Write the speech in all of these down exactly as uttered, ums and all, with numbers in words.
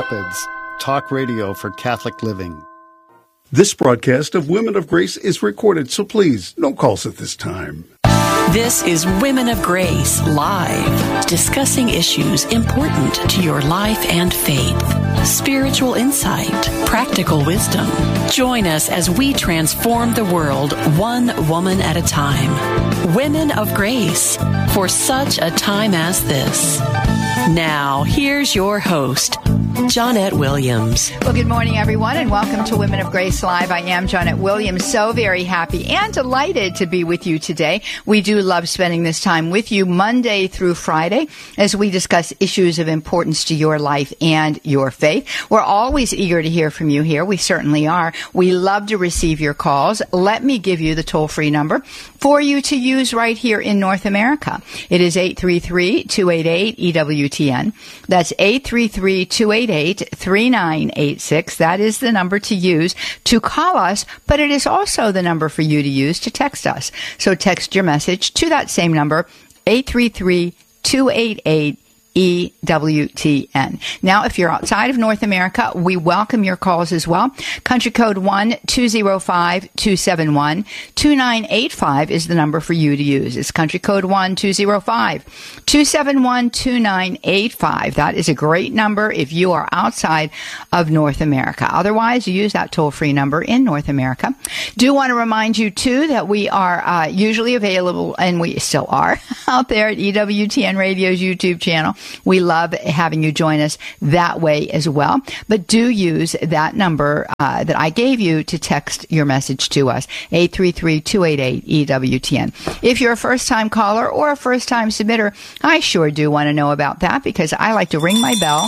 Rapids, talk radio for Catholic living. This broadcast of Women of Grace is recorded, so please don't call us at this time. This is Women of Grace Live, discussing issues important to your life and faith. Spiritual insight, practical wisdom. Join us as we transform the world one woman at a time. Women of Grace, for such a time as this. Now, here's your host, Johnnette Williams. Well, good morning, everyone, and welcome to Women of Grace Live. I am Johnnette Williams, so very happy and delighted to be with you today. We do love spending this time with you Monday through Friday as we discuss issues of importance to your life and your faith. We're always eager to hear from you here. We certainly are. We love to receive your calls. Let me give you the toll-free number for you to use right here in North America. It is eight three three, two eight eight, E W T N. That's eight three three, two eight eight, three nine eight six. That is the number to use to call us, but it is also the number for you to use to text us. So text your message to that same number, eight three three, two eight eight, E W T N. Now, if you're outside of North America, we welcome your calls as well. Country code one two zero five, two seven one, two nine eight five is the number for you to use. It's country code one two zero five, two seven one, two nine eight five. That is a great number if you are outside of North America. Otherwise, you use that toll-free number in North America. Do want to remind you, too, that we are uh, usually available, and we still are, out there at E W T N Radio's YouTube channel. We love having you join us that way as well. But do use that number uh, that I gave you to text your message to us, eight three three, two eight eight, E W T N. If you're a first-time caller or a first-time submitter, I sure do want to know about that because I like to ring my bell.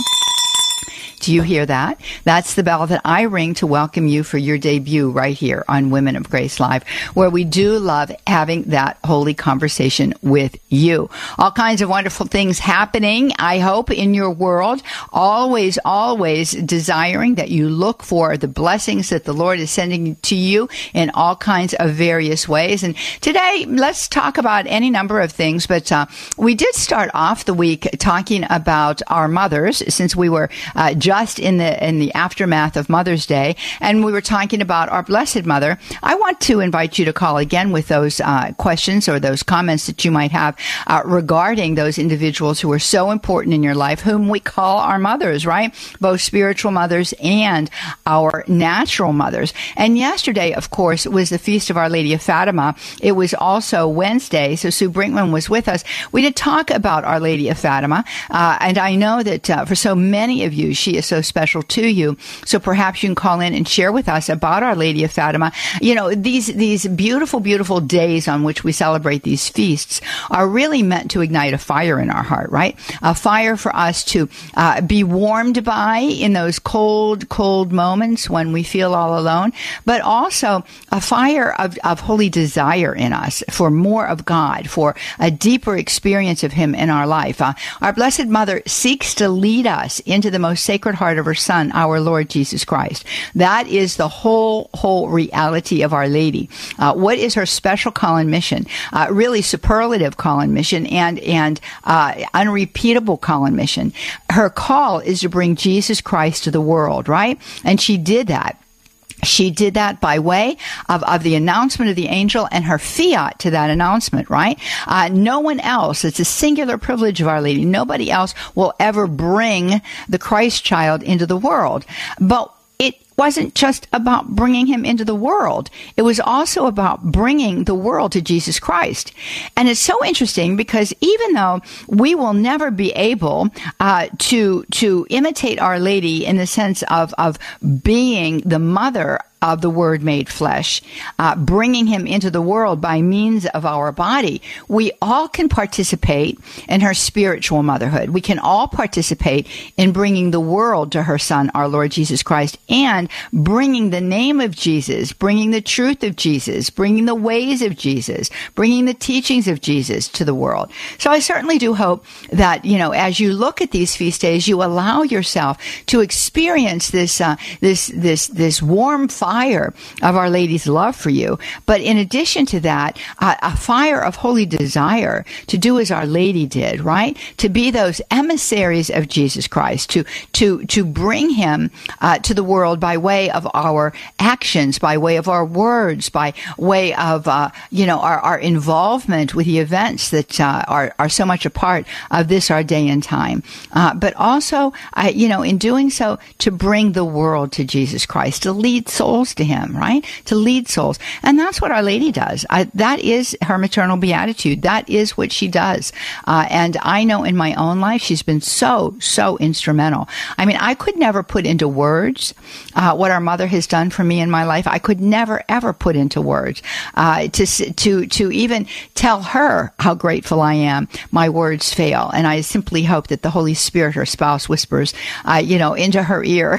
Do you hear that? That's the bell that I ring to welcome you for your debut right here on Women of Grace Live, where we do love having that holy conversation with you. All kinds of wonderful things happening, I hope, in your world. Always, always desiring that you look for the blessings that the Lord is sending to you in all kinds of various ways. And today, let's talk about any number of things, but uh, we did start off the week talking about our mothers, since we were uh, just Just in the in the aftermath of Mother's Day, and we were talking about our Blessed Mother. I want to invite you to call again with those uh, questions or those comments that you might have uh, regarding those individuals who are so important in your life, whom we call our mothers, right? Both spiritual mothers and our natural mothers. And yesterday, of course, was the Feast of Our Lady of Fatima. It was also Wednesday, so Sue Brinkman was with us. We did talk about Our Lady of Fatima, uh, and I know that uh, for so many of you, she is so special to you. So perhaps you can call in and share with us about Our Lady of Fatima. You know, these these beautiful, beautiful days on which we celebrate these feasts are really meant to ignite a fire in our heart, right? A fire for us to uh, be warmed by in those cold, cold moments when we feel all alone, but also a fire of, of holy desire in us for more of God, for a deeper experience of Him in our life. Uh, our Blessed Mother seeks to lead us into the most sacred heart of her Son, our Lord Jesus Christ. That is the whole, whole reality of Our Lady. Uh, what is her special call and mission? Uh, really superlative call and mission and, and uh, unrepeatable call and mission. Her call is to bring Jesus Christ to the world, right? And she did that. She did that by way of, of the announcement of the angel and her fiat to that announcement, right? Uh, no one else, it's a singular privilege of Our Lady. Nobody else will ever bring the Christ child into the world. But it wasn't just about bringing him into the world. It was also about bringing the world to Jesus Christ. And it's so interesting because even though we will never be able uh, to to imitate Our Lady in the sense of, of being the mother of the Word made flesh, uh, bringing him into the world by means of our body, we all can participate in her spiritual motherhood. We can all participate in bringing the world to her Son, our Lord Jesus Christ, and bringing the name of Jesus, bringing the truth of Jesus, bringing the ways of Jesus, bringing the teachings of Jesus to the world. So I certainly do hope that, you know, as you look at these feast days, you allow yourself to experience this, uh, this, this, this warm fire fire of Our Lady's love for you. But in addition to that, uh, a fire of holy desire to do as Our Lady did, right? To be those emissaries of Jesus Christ, to to to bring him uh, to the world by way of our actions, by way of our words, by way of uh, you know our, our involvement with the events that uh, are are so much a part of this our day and time. Uh, but also, uh, you know, in doing so, to bring the world to Jesus Christ, to lead souls to him, right? To lead souls, and that's what Our Lady does. I, that is her maternal beatitude. That is what she does. Uh, and I know in my own life, she's been so, so instrumental. I mean, I could never put into words uh, what our mother has done for me in my life. I could never, ever put into words uh, to to to even tell her how grateful I am. My words fail, and I simply hope that the Holy Spirit, her spouse, whispers, uh, you know, into her ear,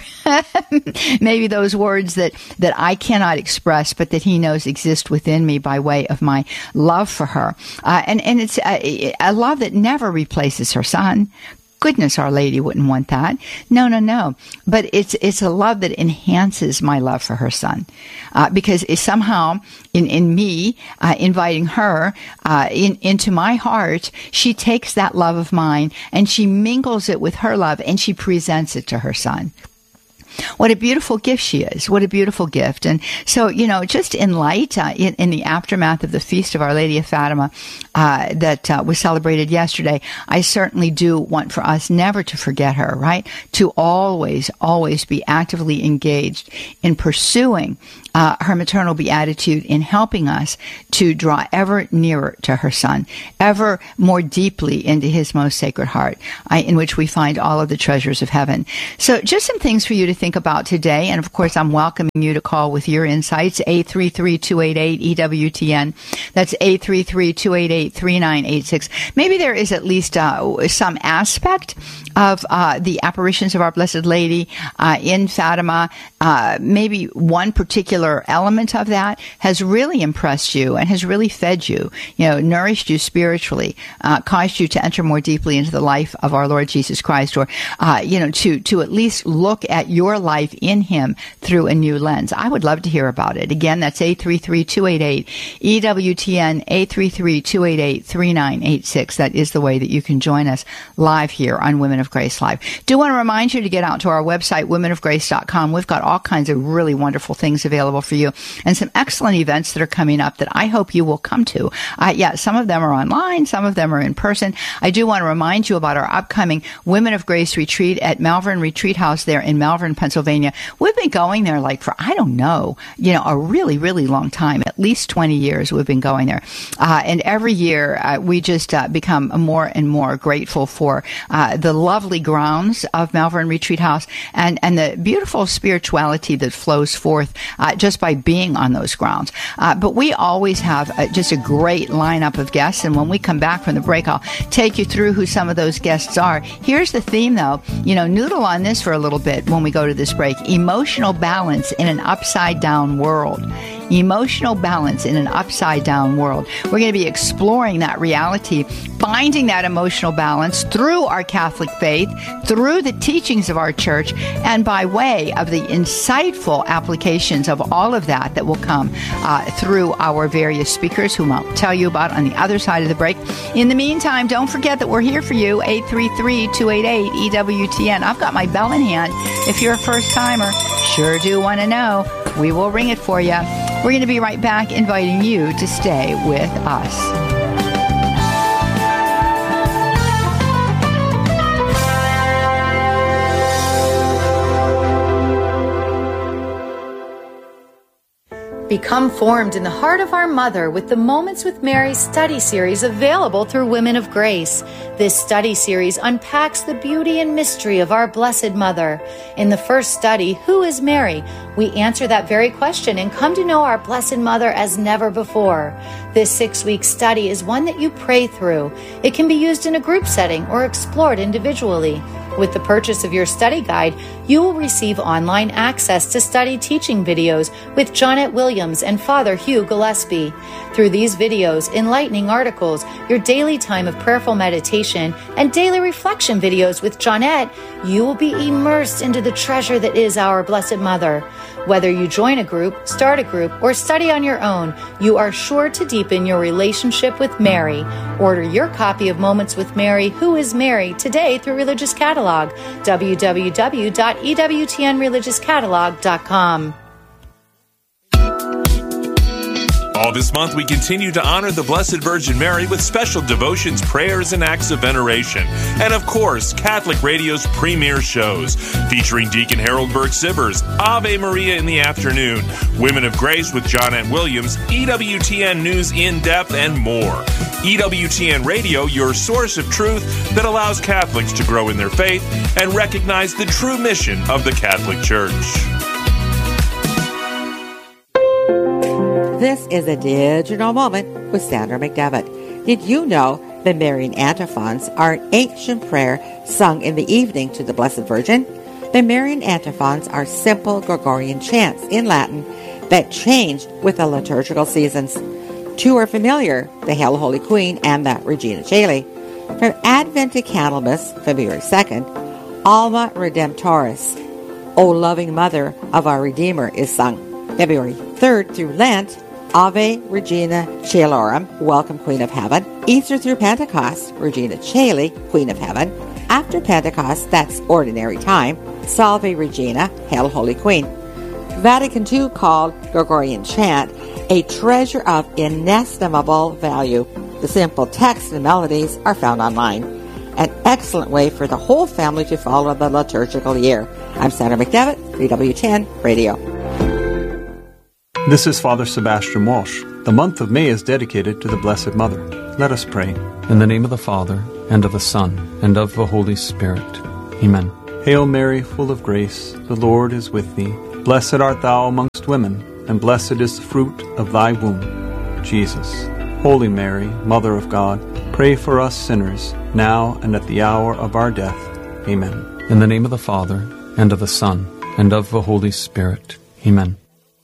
maybe those words that that I cannot express, but that he knows exist within me by way of my love for her, uh, and and it's a, a love that never replaces her son. Goodness, Our Lady wouldn't want that. No, no, no. But it's it's a love that enhances my love for her son, uh, because it's somehow in in me uh, inviting her uh, in into my heart, she takes that love of mine and she mingles it with her love and she presents it to her son. What a beautiful gift she is. What a beautiful gift. And so, you know, just in light, uh, in, in the aftermath of the Feast of Our Lady of Fatima uh, that uh, was celebrated yesterday, I certainly do want for us never to forget her, right? To always, always be actively engaged in pursuing uh, her maternal beatitude, in helping us to draw ever nearer to her son, ever more deeply into his most sacred heart, uh, in which we find all of the treasures of heaven. So just some things for you to think about today. And of course, I'm welcoming you to call with your insights, eight three three, two eight eight, E W T N. That's eight three three, two eight eight, three nine eight six. Maybe there is at least uh, some aspect of uh, the apparitions of Our Blessed Lady uh, in Fatima. Uh, maybe one particular element of that has really impressed you and has really fed you, you know, nourished you spiritually, uh, caused you to enter more deeply into the life of our Lord Jesus Christ, or, uh, you know, to, to at least look at your life in him through a new lens. I would love to hear about it. Again, that's eight three three, two eight eight, E W T N, eight three three, two eight eight, three nine eight six. That is the way that you can join us live here on Women of Grace Live. Do want to remind you to get out to our website, women of grace dot com. We've got all kinds of really wonderful things available for you and some excellent events that are coming up that I hope you will come to. Uh, yeah, some of them are online, some of them are in person. I do want to remind you about our upcoming Women of Grace retreat at Malvern Retreat House there in Malvern, Pennsylvania. We've been going there like for, I don't know, you know, a really, really long time, at least twenty years we've been going there. Uh, and every year uh, we just uh, become more and more grateful for uh, the lovely grounds of Malvern Retreat House and, and the beautiful spirituality that flows forth uh, just by being on those grounds. Uh, but we always have uh, just a great lineup of guests. And when we come back from the break, I'll take you through who some of those guests are. Here's the theme, though. You know, noodle on this for a little bit when we go to this break. Emotional balance in an upside down world. Emotional balance in an upside down world. We're going to be exploring that reality, finding that emotional balance through our Catholic faith, through the teachings of our church, and by way of the insightful applications of all of that that will come uh, through our various speakers, whom I'll tell you about on the other side of the break. In the meantime, don't forget that we're here for you, eight three three, two eight eight, E W T N. I've got my bell in hand. If you're a first-timer, sure do want to know. We will ring it for you. We're going to be right back, inviting you to stay with us. Become formed in the heart of our Mother with the Moments with Mary study series available through Women of Grace. This study series unpacks the beauty and mystery of our Blessed Mother. In the first study, Who is Mary? We answer that very question and come to know our Blessed Mother as never before. This six-week study is one that you pray through. It can be used in a group setting or explored individually. With the purchase of your study guide, you will receive online access to study teaching videos with Johnnette Williams and Father Hugh Gillespie. Through these videos, enlightening articles, your daily time of prayerful meditation, and daily reflection videos with Johnnette, you will be immersed into the treasure that is our Blessed Mother. Whether you join a group, start a group, or study on your own, you are sure to deepen your relationship with Mary. Order your copy of Moments with Mary, Who is Mary, today through Religious Catalog, w w w dot e w t n religious catalog dot com. All this month, we continue to honor the Blessed Virgin Mary with special devotions, prayers, and acts of veneration. And of course, Catholic Radio's premier shows, featuring Deacon Harold Burke-Sivers, Ave Maria in the afternoon, Women of Grace with Johnnette Williams, E W T N News in Depth, and more. E W T N Radio, your source of truth that allows Catholics to grow in their faith and recognize the true mission of the Catholic Church. This is a digital moment with Sandra McDevitt. Did you know the Marian antiphons are an ancient prayer sung in the evening to the Blessed Virgin? The Marian antiphons are simple Gregorian chants in Latin that change with the liturgical seasons. Two are familiar, the Hail Holy Queen and the Regina Caeli. From Advent to Candlemas, February second, Alma Redemptoris, O loving Mother of our Redeemer, is sung. February third through Lent, Ave Regina Caelorum, Welcome Queen of Heaven. Easter through Pentecost, Regina Caeli, Queen of Heaven. After Pentecost, that's ordinary time, Salve Regina, Hail Holy Queen. Vatican two called Gregorian chant a treasure of inestimable value. The simple text and melodies are found online. An excellent way for the whole family to follow the liturgical year. I'm Sandra McDevitt, E W T N Radio. This is Father Sebastian Walsh. The month of May is dedicated to the Blessed Mother. Let us pray. In the name of the Father, and of the Son, and of the Holy Spirit. Amen. Hail Mary, full of grace, the Lord is with thee. Blessed art thou amongst women, and blessed is the fruit of thy womb, Jesus. Holy Mary, Mother of God, pray for us sinners, now and at the hour of our death. Amen. In the name of the Father, and of the Son, and of the Holy Spirit. Amen.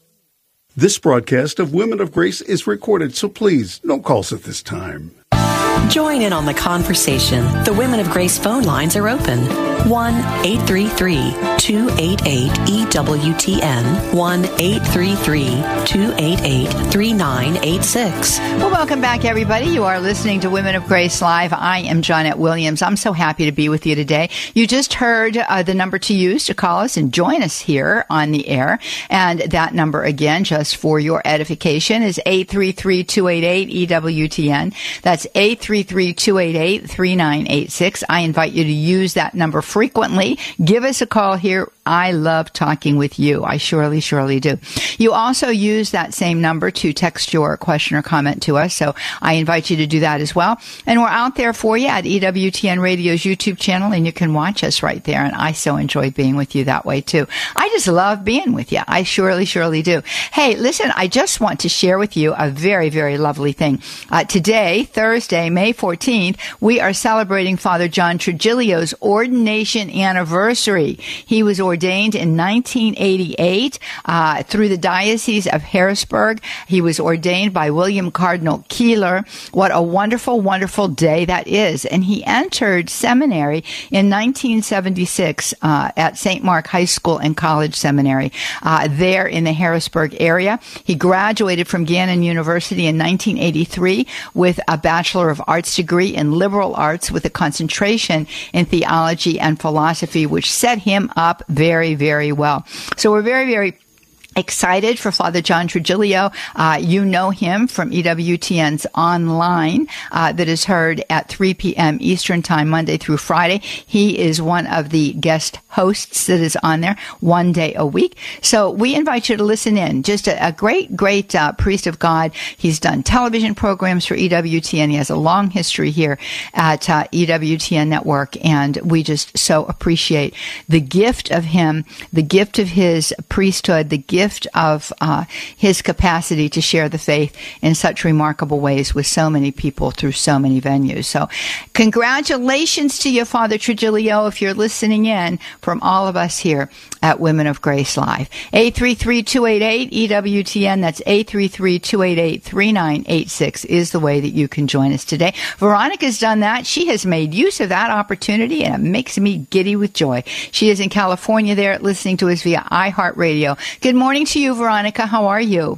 This broadcast of Women of Grace is recorded, so please, don't call us at this time. Join in on the conversation. The Women of Grace phone lines are open. one eight three three, two eight eight, E W T N. one eight three three, two eight eight, three nine eight six. Well, welcome back, everybody. You are listening to Women of Grace Live. I am Johnnette Williams. I'm so happy to be with you today. You just heard uh, the number to use to call us and join us here on the air. And that number, again, just for your edification, is eight three three, two eight eight, E W T N. That's eight three three, two eight eight, three nine eight six. I invite you to use that number frequently. Give us a call here. I love talking with you. I surely, surely do. You also use that same number to text your question or comment to us, so I invite you to do that as well. And we're out there for you at E W T N Radio's YouTube channel, and you can watch us right there, and I so enjoy being with you that way, too. I just love being with you. I surely, surely do. Hey, listen, I just want to share with you a very, very lovely thing. Uh, today, Thursday, May fourteenth, we are celebrating Father John Trigilio's ordination anniversary. He was ordained in nineteen eighty-eight uh, through the Diocese of Harrisburg. He was ordained by William Cardinal Keeler. What a wonderful, wonderful day that is. And he entered seminary in nineteen seventy-six uh, at Saint Mark High School and College Seminary uh, there in the Harrisburg area. He graduated from Gannon University in nineteen eighty-three with a Bachelor of Arts degree in liberal arts with a concentration in theology and philosophy, which set him up very, very well. So we're very, very excited for Father John Trigilio. Uh, you know him from E W T N's online uh, that is heard at three p.m. Eastern Time, Monday through Friday. He is one of the guest hosts that is on there one day a week. So we invite you to listen in. Just a, a great, great uh, priest of God. He's done television programs for E W T N. He has a long history here at uh, E W T N Network, and we just so appreciate the gift of him, the gift of his priesthood, the gift gift of uh, his capacity to share the faith in such remarkable ways with so many people through so many venues. So congratulations to you, Father Trigilio, if you're listening in, from all of us here at Women of Grace Live. eight three three, two eight eight, E W T N. That's eight three three, two eight eight, three nine eight six is the way that you can join us today. Veronica's done that. She has made use of that opportunity, and it makes me giddy with joy. She is in California there, listening to us via iHeartRadio. Good morning to you, Veronica. How are you?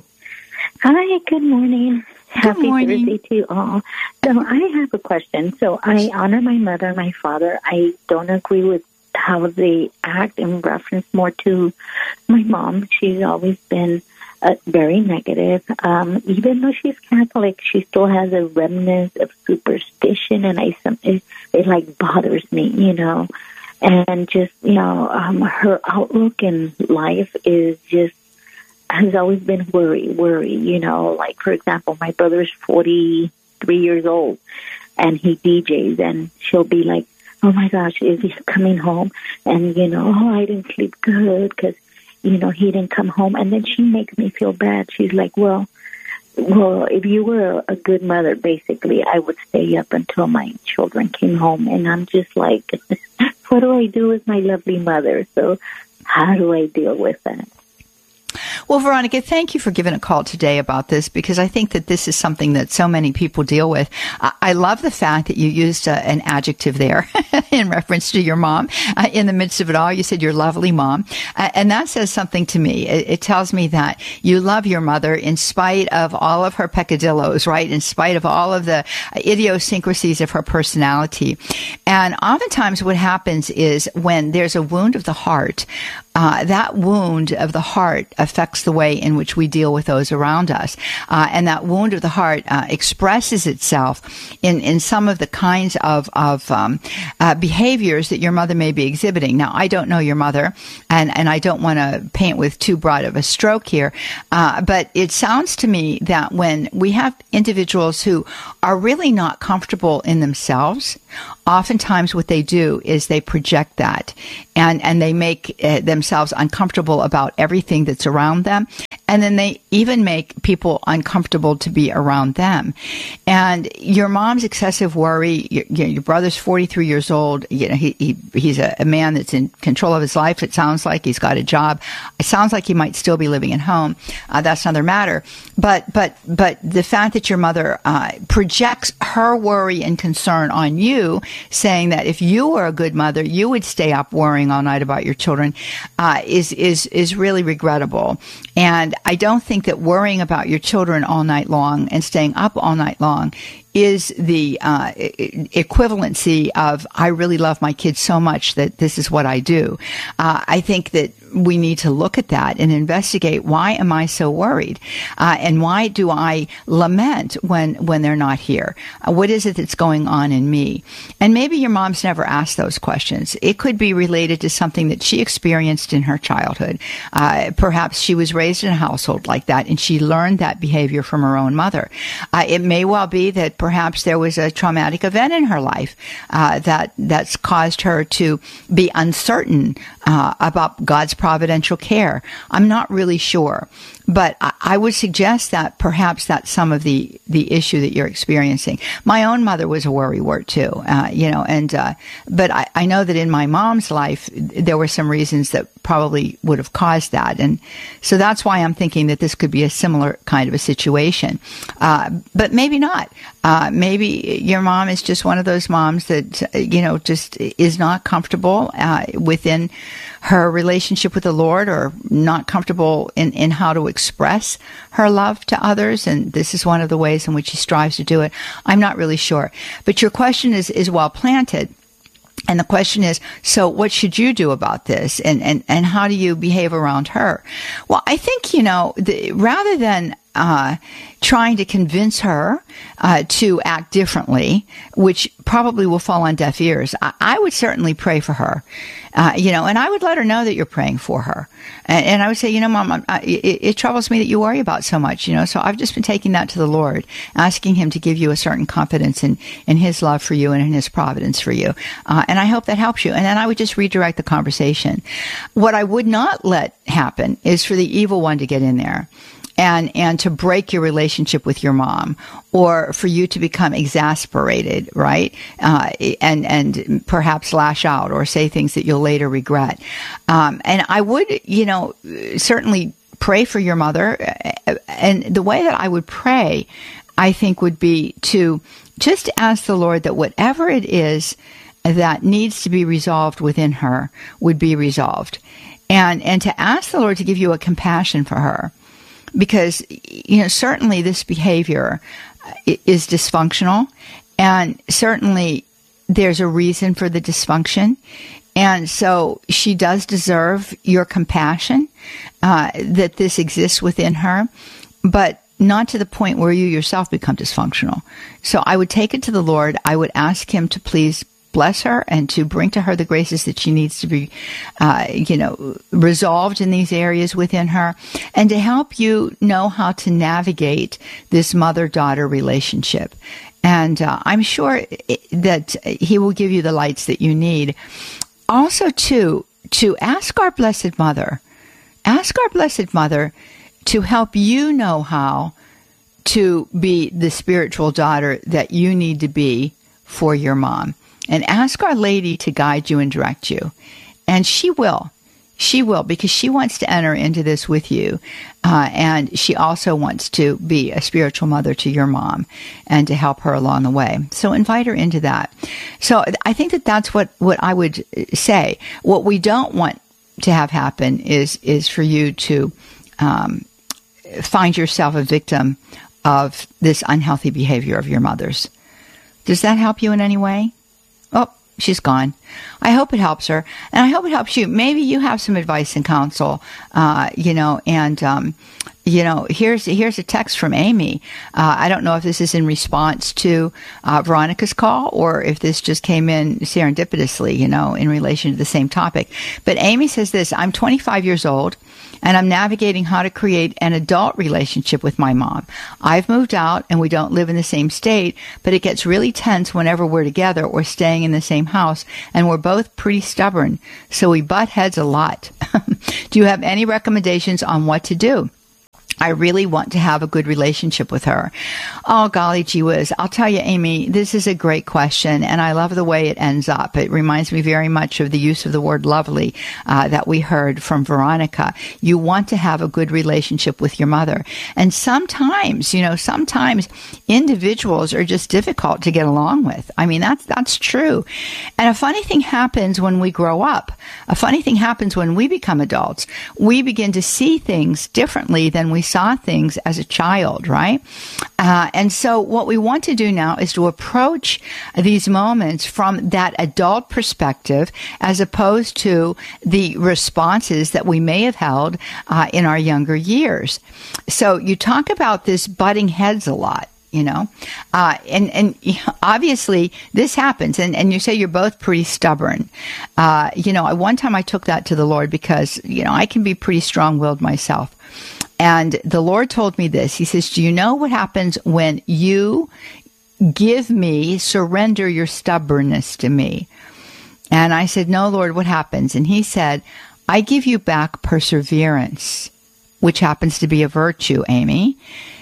Hi, good morning. Good Happy morning. Thursday to you all. So I have a question. So I honor my mother and my father. I don't agree with how they act in reference more to my mom. She's always been uh, very negative. Um, even though she's Catholic, she still has a remnant of superstition, and I it, it like bothers me, you know. And just, you know, um, her outlook in life is just, has always been worry, worry, you know. Like, for example, my brother's forty-three years old, and he D Js, and she'll be like, oh, my gosh, is he coming home? And, you know, oh, I didn't sleep good because, you know, he didn't come home. And then she makes me feel bad. She's like, well, well, if you were a good mother, basically, I would stay up until my children came home. And I'm just like, what do I do with my lovely mother? So how do I deal with that? Well, Veronica, thank you for giving a call today about this, because I think that this is something that so many people deal with. I, I love the fact that you used uh, an adjective there in reference to your mom. Uh, in the midst of it all, you said your lovely mom. Uh, and that says something to me. It, it tells me that you love your mother in spite of all of her peccadillos, right? In spite of all of the idiosyncrasies of her personality. And oftentimes what happens is when there's a wound of the heart, Uh, that wound of the heart affects the way in which we deal with those around us. Uh, and that wound of the heart uh, expresses itself in, in some of the kinds of, of um, uh, behaviors that your mother may be exhibiting. Now, I don't know your mother, and, and I don't want to paint with too broad of a stroke here, uh, but it sounds to me that when we have individuals who are really not comfortable in themselves, oftentimes what they do is they project that, and, and they make uh, themselves uncomfortable about everything that's around them. And then they even make people uncomfortable to be around them. And your mom's excessive worry, your, you know, your brother's forty-three years old. You know, he, he he's a, a man that's in control of his life. It sounds like he's got a job. It sounds like he might still be living at home. Uh, that's another matter. But, but, but the fact that your mother uh, projects her worry and concern on you, saying that if you were a good mother, you would stay up worrying all night about your children, uh, is, is, is really regrettable. And I don't think that worrying about your children all night long and staying up all night long is the uh, equivalency of, I really love my kids so much that this is what I do. Uh, I think that we need to look at that and investigate, why am I so worried? Uh, and why do I lament when, when they're not here? Uh, what is it that's going on in me? And maybe your mom's never asked those questions. It could be related to something that she experienced in her childhood. Uh, perhaps she was raised in a household like that, and she learned that behavior from her own mother. Uh, it may well be that perhaps there was a traumatic event in her life uh, that that's caused her to be uncertain uh, about God's providential care. I'm not really sure, but I, I would suggest that perhaps that's some of the the issue that you're experiencing. My own mother was a worrywart too, uh, you know, and uh, but I, I know that in my mom's life there were some reasons that probably would have caused that, and so that's why I'm thinking that this could be a similar kind of a situation, uh, but maybe not. Uh, maybe your mom is just one of those moms that, you know, just is not comfortable uh, within her relationship with the Lord, or not comfortable in, in how to express her love to others. And this is one of the ways in which she strives to do it. I'm not really sure. But your question is, is well planted. And the question is, so what should you do about this? And, and, and how do you behave around her? Well, I think, you know, the, rather than uh, trying to convince her uh, to act differently, which probably will fall on deaf ears. I, I would certainly pray for her, uh, you know, and I would let her know that you're praying for her. And, and I would say, you know, Mom, I, it, it troubles me that you worry about so much, you know, so I've just been taking that to the Lord, asking him to give you a certain confidence in, in his love for you and in his providence for you. Uh, and I hope that helps you. And then I would just redirect the conversation. What I would not let happen is for the evil one to get in there and and to break your relationship with your mom, or for you to become exasperated, right? Uh, and and perhaps lash out or say things that you'll later regret. Um, and I would, you know, certainly pray for your mother. And the way that I would pray, I think, would be to just ask the Lord that whatever it is that needs to be resolved within her would be resolved. And and to ask the Lord to give you a compassion for her. Because, you know, certainly this behavior is dysfunctional, and certainly there's a reason for the dysfunction. And so she does deserve your compassion, uh, that this exists within her, but not to the point where you yourself become dysfunctional. So I would take it to the Lord. I would ask him to please bless her and to bring to her the graces that she needs to be, uh, you know, resolved in these areas within her, and to help you know how to navigate this mother-daughter relationship. And uh, I'm sure that he will give you the lights that you need. Also, too, to ask our Blessed Mother, ask our Blessed Mother to help you know how to be the spiritual daughter that you need to be for your mom. And ask Our Lady to guide you and direct you. And she will. She will, because she wants to enter into this with you. Uh, and she also wants to be a spiritual mother to your mom and to help her along the way. So invite her into that. So I think that that's what, what I would say. What we don't want to have happen is, is for you to um, find yourself a victim of this unhealthy behavior of your mother's. Does that help you in any way? Oh, she's gone. I hope it helps her, and I hope it helps you. Maybe you have some advice and counsel, uh, you know, and, um, you know, here's here's a text from Amy. Uh, I don't know if this is in response to uh, Veronica's call, or if this just came in serendipitously, you know, in relation to the same topic. But Amy says this: I'm twenty-five years old, and I'm navigating how to create an adult relationship with my mom. I've moved out, and we don't live in the same state, but it gets really tense whenever we're together or staying in the same house, and we're both pretty stubborn, so we butt heads a lot. Do you have any recommendations on what to do? I really want to have a good relationship with her. Oh, golly gee whiz. I'll tell you, Amy, this is a great question, and I love the way it ends up. It reminds me very much of the use of the word lovely uh, that we heard from Veronica. You want to have a good relationship with your mother. And sometimes, you know, sometimes individuals are just difficult to get along with. I mean, that's, that's true. And a funny thing happens when we grow up. A funny thing happens when we become adults. We begin to see things differently than we saw things as a child, right? Uh, and so what we want to do now is to approach these moments from that adult perspective, as opposed to the responses that we may have held uh, in our younger years. So you talk about this butting heads a lot. You know, uh, and, and obviously this happens, and, and you say you're both pretty stubborn. Uh, you know, at one time I took that to the Lord because, you know, I can be pretty strong-willed myself. And the Lord told me this. He says, do you know what happens when you give me, surrender your stubbornness to me? And I said, no, Lord, what happens? And he said, I give you back perseverance, which happens to be a virtue, Amy.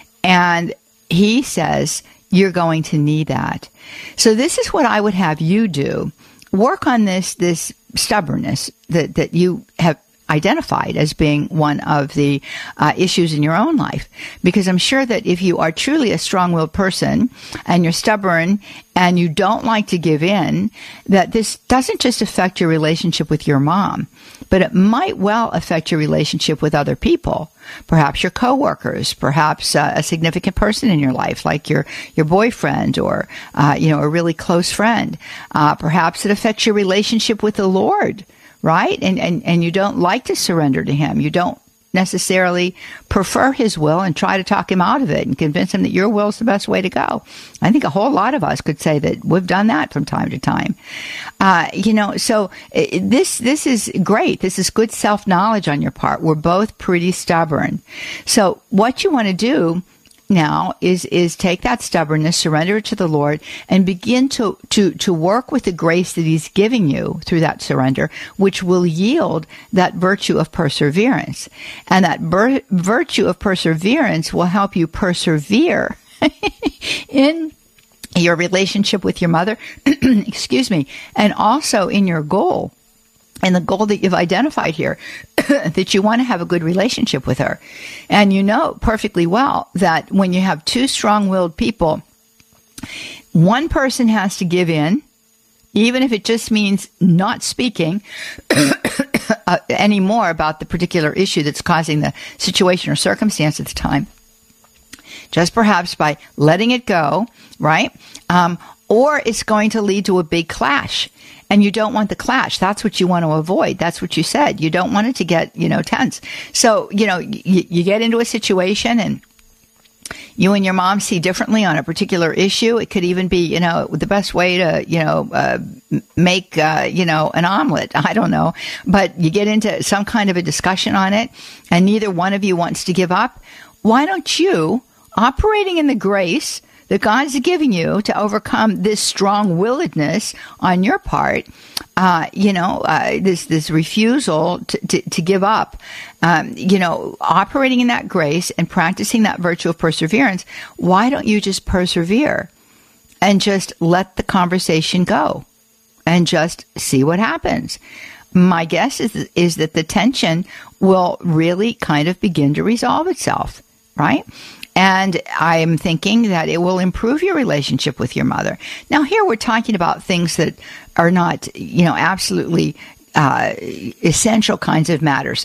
And he says, you're going to need that. So this is what I would have you do. Work on this, this stubbornness that, that you have identified as being one of the uh, issues in your own life. Because I'm sure that if you are truly a strong-willed person and you're stubborn and you don't like to give in, that this doesn't just affect your relationship with your mom, but it might well affect your relationship with other people. Perhaps your coworkers, perhaps uh, a significant person in your life, like your, your boyfriend or, uh, you know, a really close friend. Uh, perhaps it affects your relationship with the Lord, right? And, and, and you don't like to surrender to him. You don't necessarily prefer his will and try to talk him out of it and convince him that your will is the best way to go. I think a whole lot of us could say that we've done that from time to time. Uh, you know, so uh, this this is great. This is good self-knowledge on your part. We're both pretty stubborn. So what you want to do now is is take that stubbornness, surrender it to the Lord, and begin to to to work with the grace that He's giving you through that surrender, which will yield that virtue of perseverance. And that ber- virtue of perseverance will help you persevere in your relationship with your mother, excuse me, and also in your goal. And the goal that you've identified here, that you want to have a good relationship with her. And you know perfectly well that when you have two strong-willed people, one person has to give in, even if it just means not speaking uh, anymore about the particular issue that's causing the situation or circumstance at the time. Just perhaps by letting it go, right? Um, or it's going to lead to a big clash. And you don't want the clash. That's what you want to avoid. That's what you said. You don't want it to get, you know, tense. So, you know, y- you get into a situation and you and your mom see differently on a particular issue. It could even be, you know, the best way to, you know, uh, make, uh, you know, an omelet. I don't know. But you get into some kind of a discussion on it and neither one of you wants to give up. Why don't you, operating in the grace that God's giving you to overcome this strong-willedness on your part, uh, you know, uh, this this refusal to, to, to give up, um, you know, operating in that grace and practicing that virtue of perseverance, why don't you just persevere and just let the conversation go and just see what happens? My guess is, is that the tension will really kind of begin to resolve itself, right? And I'm thinking that it will improve your relationship with your mother. Now, here we're talking about things that are not, you know, absolutely uh, essential kinds of matters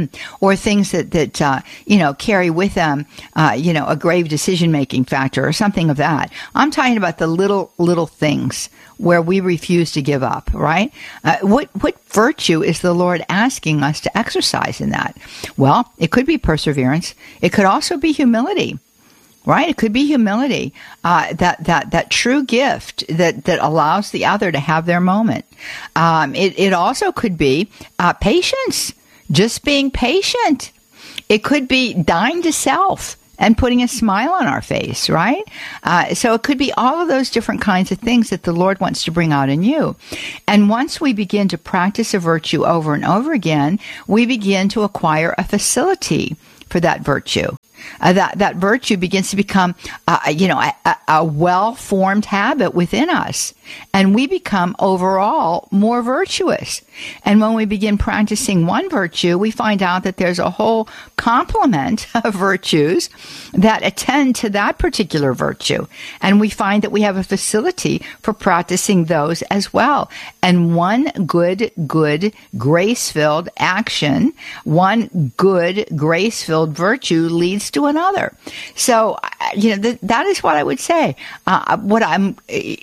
or things that, that uh, you know, carry with them, uh, you know, a grave decision-making factor or something of that. I'm talking about the little, little things where we refuse to give up, right? Uh, what what virtue is the Lord asking us to exercise in that? Well, it could be perseverance. It could also be humility, right? It could be humility, uh, that that that true gift that that allows the other to have their moment. Um, it it also could be uh, patience, just being patient. It could be dying to self and putting a smile on our face, right? Uh, so it could be all of those different kinds of things that the Lord wants to bring out in you. And once we begin to practice a virtue over and over again, we begin to acquire a facility for that virtue. Uh, that that virtue begins to become, uh, you know, a, a well-formed habit within us, and we become overall more virtuous. And when we begin practicing one virtue, we find out that there's a whole complement of virtues that attend to that particular virtue, and we find that we have a facility for practicing those as well. And one good, good, grace-filled action, one good, grace-filled virtue leads to another. So, you know, th- that is what I would say. Uh, what I'm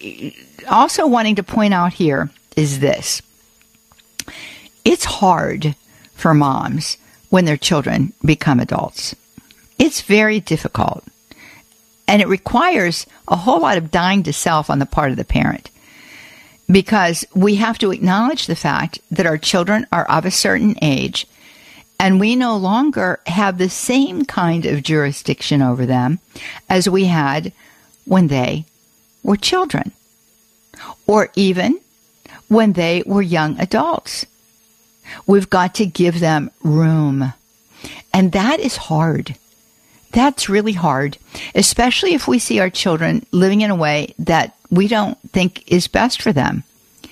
also wanting to point out here is this. It's hard for moms when their children become adults. It's very difficult. And it requires a whole lot of dying to self on the part of the parent, because we have to acknowledge the fact that our children are of a certain age and we no longer have the same kind of jurisdiction over them as we had when they were children, or even when they were young adults. We've got to give them room. And that is hard. That's really hard, especially if we see our children living in a way that we don't think is best for them.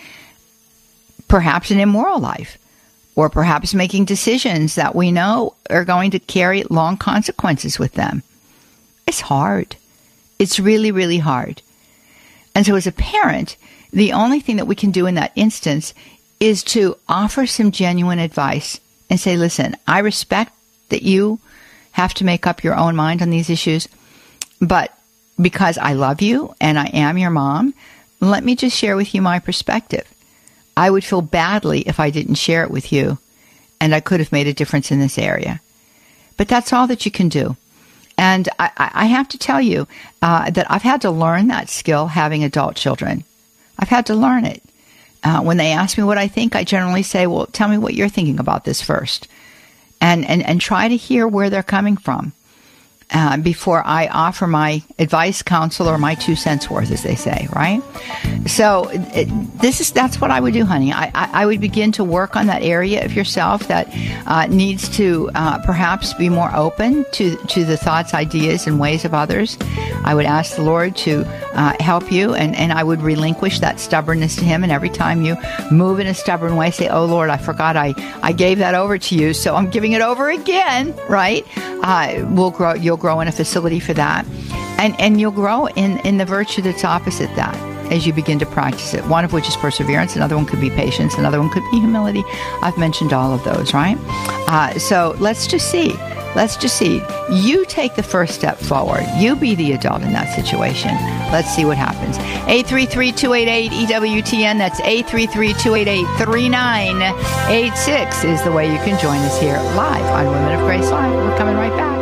Perhaps an immoral life, or perhaps making decisions that we know are going to carry long consequences with them. It's hard. It's really, really hard. And so as a parent, the only thing that we can do in that instance is to offer some genuine advice and say, listen, I respect that you have to make up your own mind on these issues, but because I love you and I am your mom, let me just share with you my perspective. I would feel badly if I didn't share it with you, and I could have made a difference in this area. but that's all that you can do. And I, I have to tell you uh, that I've had to learn that skill having adult children. I've had to learn it. Uh, when they ask me what I think, I generally say, well, tell me what you're thinking about this first. And, and, and try to hear where they're coming from uh, before I offer my advice, counsel, or my two cents worth, as they say, right? So it, this is that's what I would do, honey. I, I, I would begin to work on that area of yourself that uh, needs to uh, perhaps be more open to, to the thoughts, ideas, and ways of others. I would ask the Lord to uh, help you, and, and I would relinquish that stubbornness to Him. And every time you move in a stubborn way, say, oh, Lord, I forgot I, I gave that over to you, so I'm giving it over again, right? Uh, we'll grow. You'll grow in a facility for that. And, and you'll grow in, in the virtue that's opposite that as you begin to practice it. One of which is perseverance. Another one could be patience. Another one could be humility. I've mentioned all of those, right? Uh, so let's just see. Let's just see. You take the first step forward. You be the adult in that situation. Let's see what happens. eight three three, two eight eight, E W T N. That's eight three three, two eight eight, three nine eight six is the way you can join us here live on Women of Grace Live. We're coming right back.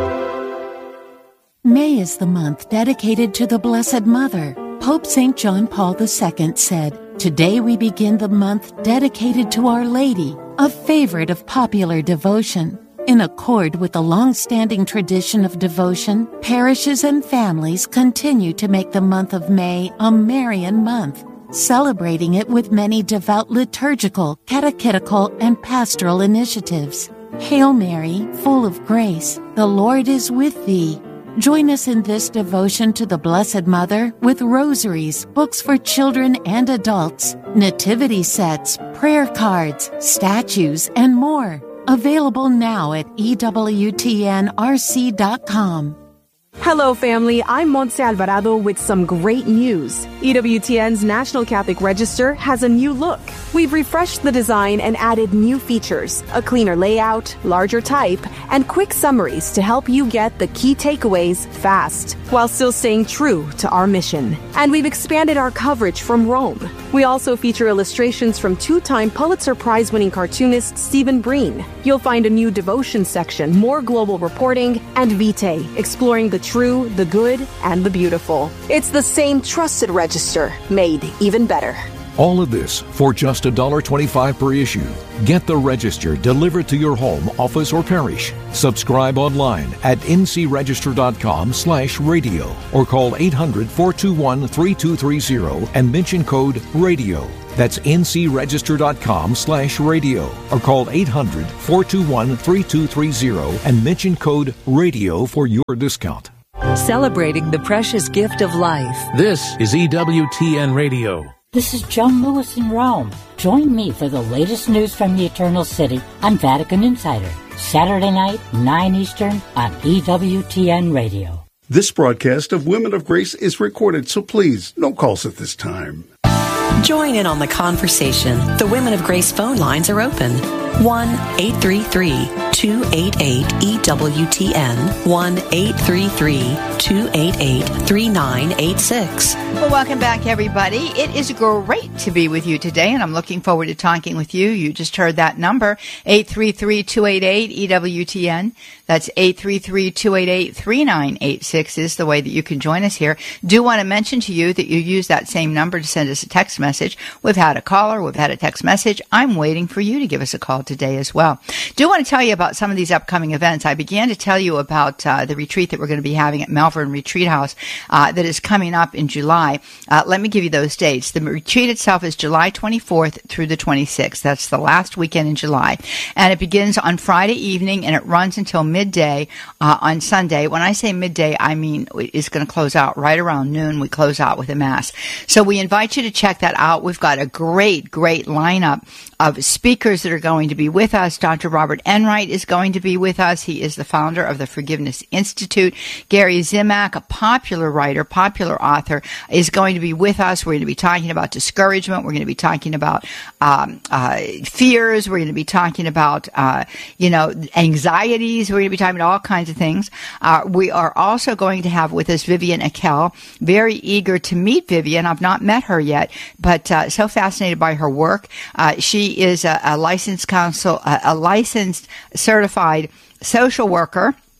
May is the month dedicated to the Blessed Mother. Pope Saint John Paul the Second said, "Today we begin the month dedicated to Our Lady, a favorite of popular devotion." In accord with the long-standing tradition of devotion, parishes and families continue to make the month of May a Marian month, celebrating it with many devout liturgical, catechetical, and pastoral initiatives. Hail Mary, full of grace, the Lord is with thee. Join us in this devotion to the Blessed Mother with rosaries, books for children and adults, nativity sets, prayer cards, statues, and more. Available now at E W T N R C dot com. Hello, family. I'm Montse Alvarado with some great news. E W T N's National Catholic Register has a new look. We've refreshed the design and added new features, a cleaner layout, larger type, and quick summaries to help you get the key takeaways fast, while still staying true to our mission. And we've expanded our coverage from Rome. We also feature illustrations from two-time Pulitzer Prize-winning cartoonist Stephen Breen. You'll find a new devotion section, more global reporting, and Vitae, exploring the true, the good, and the beautiful. It's the same trusted register, made even better. All of this for just one dollar twenty-five per issue. Get the Register delivered to your home, office, or parish. Subscribe online at ncregister.com slash radio or call eight hundred, four two one, three two three zero and mention code RADIO. That's ncregister.com slash radio or call eight hundred, four two one, three two three zero and mention code RADIO for your discount. Celebrating the precious gift of life. This is E W T N Radio. This is Joan Lewis in Rome. Join me for the latest news from the Eternal City on Vatican Insider. Saturday night, nine Eastern on E W T N Radio. This broadcast of Women of Grace is recorded, so please, no calls at this time. Join in on the conversation. The Women of Grace phone lines are open. one eight three three, two eight eight, E W T N. one eight three three, two eight eight, three nine eight six. Well, welcome back, everybody. It is great to be with you today, and I'm looking forward to talking with you. You just heard that number, eight three three, two eight eight, E W T N. That's eight three three, two eight eight, three nine eight six is the way that you can join us here. Do want to mention to you that you use that same number to send us a text message. We've had a caller. We've had a text message. I'm waiting for you to give us a call today as well. Do want to tell you about some of these upcoming events. I began to tell you about uh, the retreat that we're going to be having at Malvern Retreat House uh, that is coming up in July. Uh, let me give you those dates. The retreat itself is July twenty-fourth through the twenty-sixth. That's the last weekend in July. And it begins on Friday evening and it runs until midday uh, on Sunday. When I say midday, I mean it's going to close out right around noon. We close out with a mass. So we invite you to check that out. We've got a great, great lineup of speakers that are going to be with us. Doctor Robert Enright is going to be with us. He is the founder of the Forgiveness Institute. Gary Zimak, a popular writer, popular author, is going to be with us. We're going to be talking about discouragement. We're going to be talking about um, uh, fears. We're going to be talking about, uh, you know, anxieties. We're going to be talking about all kinds of things. Uh, we are also going to have with us Vivian Akel. Very eager to meet Vivian. I've not met her yet, but uh, so fascinated by her work. Uh, she is a, a licensed counsel, a, a licensed certified social worker.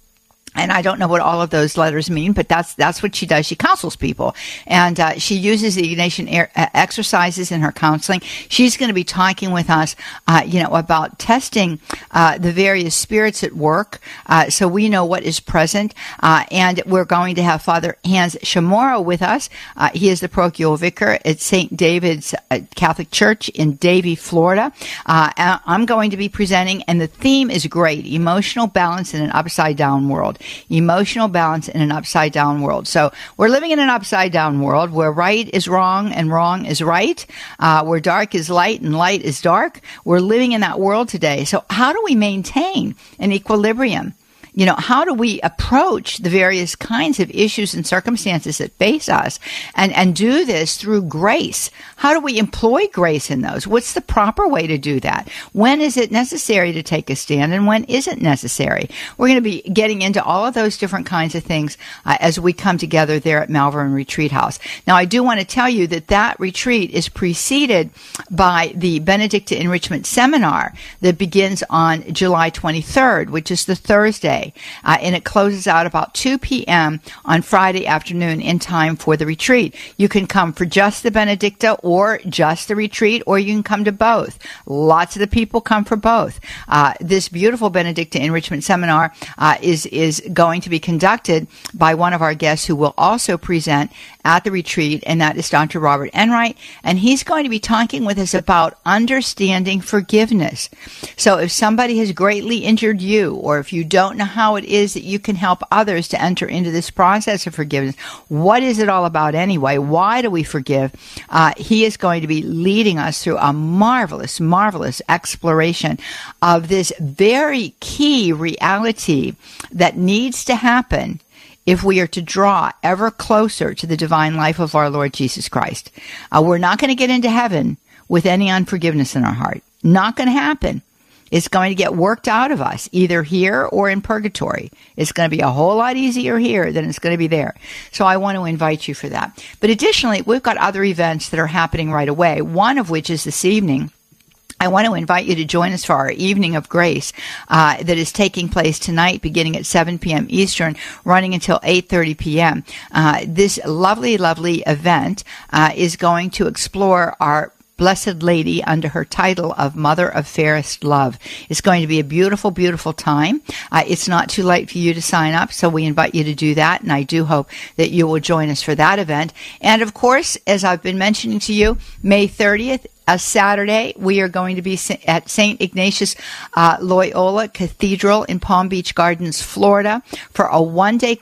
And I don't know what all of those letters mean, but that's that's what she does. She counsels people, and uh, she uses the Ignatian er- exercises in her counseling. She's going to be talking with us, uh, you know, about testing uh, the various spirits at work, uh, so we know what is present. Uh, and we're going to have Father Hans Chamorro with us. Uh, he is the parochial vicar at Saint David's uh, Catholic Church in Davie, Florida. Uh, I'm going to be presenting, and the theme is great: emotional balance in an upside-down world. Emotional balance in an upside down world. So we're living in an upside down world where right is wrong and wrong is right, uh, where dark is light and light is dark. We're living in that world today. So how do we maintain an equilibrium? You know, how do we approach the various kinds of issues and circumstances that face us and, and do this through grace? How do we employ grace in those? What's the proper way to do that? When is it necessary to take a stand and when isn't necessary? We're going to be getting into all of those different kinds of things uh, as we come together there at Malvern Retreat House. Now, I do want to tell you that that retreat is preceded by the Benedictine Enrichment Seminar that begins on July twenty-third, which is the Thursday. Uh, and it closes out about two p.m. on Friday afternoon in time for the retreat. You can come for just the Benedicta or just the retreat, or you can come to both. Lots of the people come for both. Uh, this beautiful Benedicta Enrichment Seminar uh, is, is going to be conducted by one of our guests who will also present at the retreat, and that is Doctor Robert Enright, and he's going to be talking with us about understanding forgiveness. So if somebody has greatly injured you, or if you don't know how it is that you can help others to enter into this process of forgiveness, what is it all about anyway? Why do we forgive? Uh, he is going to be leading us through a marvelous, marvelous exploration of this very key reality that needs to happen if we are to draw ever closer to the divine life of our Lord Jesus Christ. Uh, we're not going to get into heaven with any unforgiveness in our heart. Not going to happen. It's going to get worked out of us, either here or in purgatory. It's going to be a whole lot easier here than it's going to be there. So I want to invite you for that. But additionally, we've got other events that are happening right away, one of which is this evening. I want to invite you to join us for our Evening of Grace uh, that is taking place tonight beginning at seven p.m. Eastern, running until eight thirty p.m. Uh, this lovely, lovely event uh, is going to explore our Blessed Lady under her title of Mother of Fairest Love. It's going to be a beautiful, beautiful time. Uh, it's not too late for you to sign up, so we invite you to do that, and I do hope that you will join us for that event. And, of course, as I've been mentioning to you, May thirtieth, a Saturday, we are going to be at Saint Ignatius uh, Loyola Cathedral in Palm Beach Gardens, Florida, for a one-day